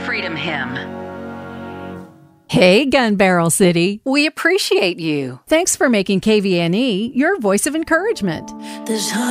Freedom Hymn. Hey, Gun Barrel City. We appreciate you. Thanks for making KVNE your voice of encouragement.